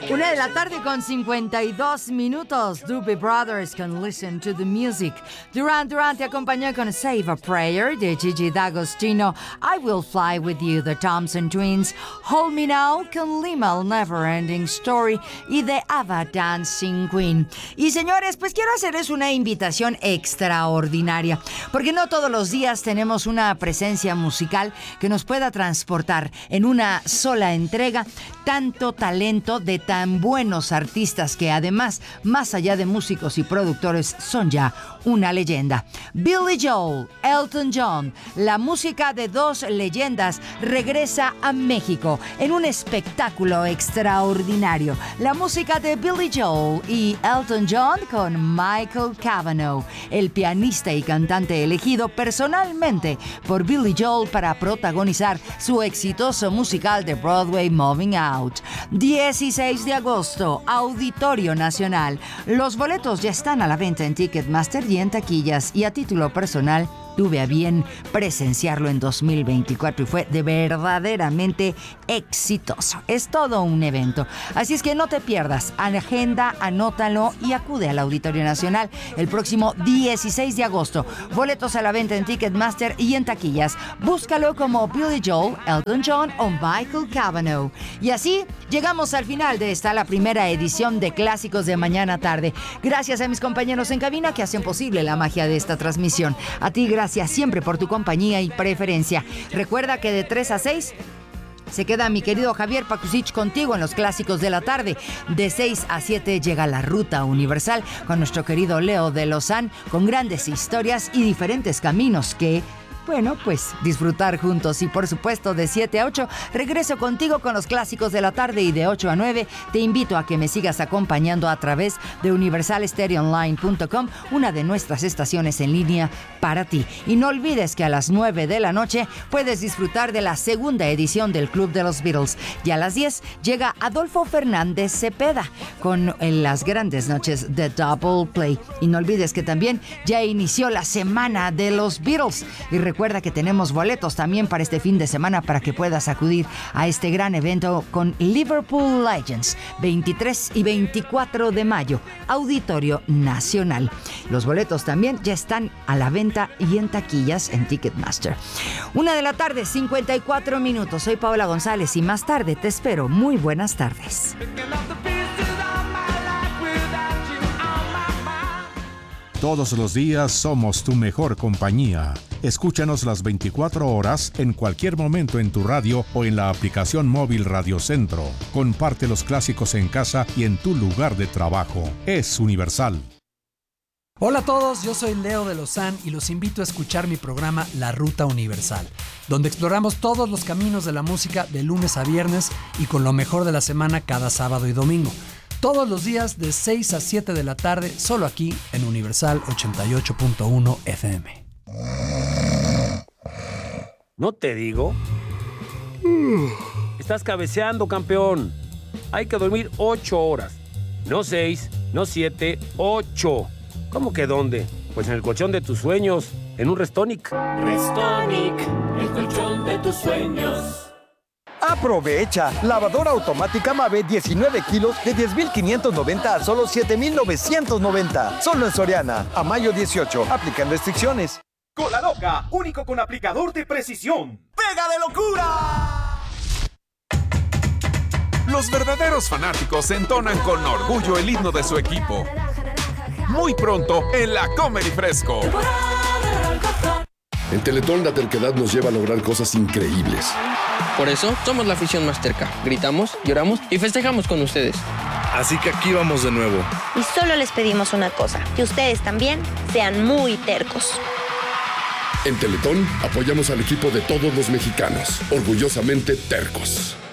1:52 Doobie Brothers con Listen to the Music. Duran Duran te acompañó con Save a Prayer de Gigi D'Agostino, I Will Fly With You de Thompson Twins, Hold Me Now con Lima, Never Ending Story y de Ava Dancing Queen. Y señores, pues quiero hacerles una invitación extraordinaria, porque no todos los días tenemos una presencia musical que nos pueda transportar en una sola entrega tanto talento de tan buenos artistas que además, más allá de músicos y productores, son ya una leyenda. Billy Joel, Elton John, la música de dos leyendas regresa a México en un espectáculo extraordinario. La música de Billy Joel y Elton John con Michael Cavanaugh, el pianista y cantante elegido personalmente por Billy Joel para protagonizar su exitoso musical de Broadway Moving Out. 16 de agosto, Auditorio Nacional. Los boletos ya están a la venta en Ticketmaster y en taquillas, y a título personal tuve a bien presenciarlo en 2024 y fue de verdaderamente exitoso. Es todo un evento. Así es que no te pierdas. Agenda, anótalo y acude al Auditorio Nacional el próximo 16 de agosto. Boletos a la venta en Ticketmaster y en taquillas. Búscalo como Billy Joel, Elton John o Michael Cavanaugh. Y así llegamos al final de la primera edición de Clásicos de Mañana Tarde. Gracias a mis compañeros en cabina que hacen posible la magia de esta transmisión. A ti, gracias siempre por tu compañía y preferencia. Recuerda que de 3 a 6 se queda mi querido Javier Pakusich contigo en los Clásicos de la Tarde. De 6 a 7 llega La Ruta Universal con nuestro querido Leo de Lozán, con grandes historias y diferentes caminos que, bueno, pues disfrutar juntos. Y por supuesto, de 7 a 8 regreso contigo con los Clásicos de la Tarde, y de 8 a 9 te invito a que me sigas acompañando a través de universalstereoonline.com, una de nuestras estaciones en línea para ti. Y no olvides que a las 9 de la noche puedes disfrutar de la segunda edición del Club de los Beatles, y a las 10 llega Adolfo Fernández Cepeda con las grandes noches de Double Play. Y no olvides que también ya inició la semana de los Beatles, y recuerda que tenemos boletos también para este fin de semana para que puedas acudir a este gran evento con Liverpool Legends, 23 y 24 de mayo, Auditorio Nacional. Los boletos también ya están a la venta y en taquillas en Ticketmaster. 1:54 p.m. Soy Paola González y más tarde te espero. Muy buenas tardes. Todos los días somos tu mejor compañía. Escúchanos las 24 horas en cualquier momento en tu radio o en la aplicación móvil Radio Centro. Comparte los clásicos en casa y en tu lugar de trabajo. Es Universal. Hola a todos, yo soy Leo de Lozán y los invito a escuchar mi programa La Ruta Universal, donde exploramos todos los caminos de la música de lunes a viernes y con lo mejor de la semana cada sábado y domingo. Todos los días de 6 a 7 de la tarde, solo aquí en Universal 88.1 FM. ¿No te digo? Estás cabeceando, campeón. Hay que dormir 8 horas. No 6, no 7, 8. ¿Cómo que dónde? Pues en el colchón de tus sueños, en un Restonic. Restonic, el colchón de tus sueños. Aprovecha, lavadora automática Mave 19 kilos de 10,590 a solo 7,990. Solo en Soriana, a mayo 18. Aplican restricciones. Cola Loca, único con aplicador de precisión. ¡Pega de locura! Los verdaderos fanáticos entonan con orgullo el himno de su equipo. Muy pronto en la Comedy Fresco. En Teletón la terquedad nos lleva a lograr cosas increíbles. Por eso somos la afición más terca. Gritamos, lloramos y festejamos con ustedes. Así que aquí vamos de nuevo. Y solo les pedimos una cosa, que ustedes también sean muy tercos. En Teletón apoyamos al equipo de todos los mexicanos, orgullosamente tercos.